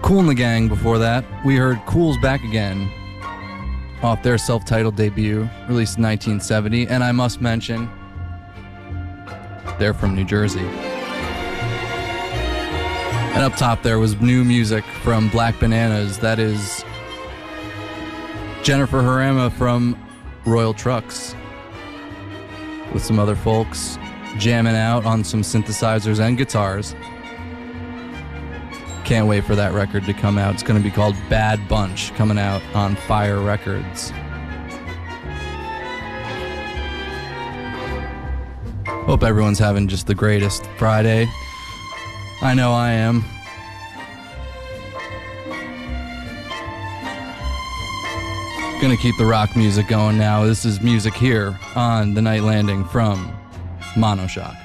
Kool and the Gang before that. We heard Kool's Back Again off their self-titled debut, released in 1970. And I must mention, they're from New Jersey. And up top there was new music from Black Bananas. That is Jennifer Harama from Royal Trucks, with some other folks jamming out on some synthesizers and guitars. Can't wait for that record to come out. It's going to be called Bad Bunch, coming out on Fire Records. Hope everyone's having just the greatest Friday. I know I am. Gonna keep the rock music going now. This is music here on The Night Landing from Monoshock.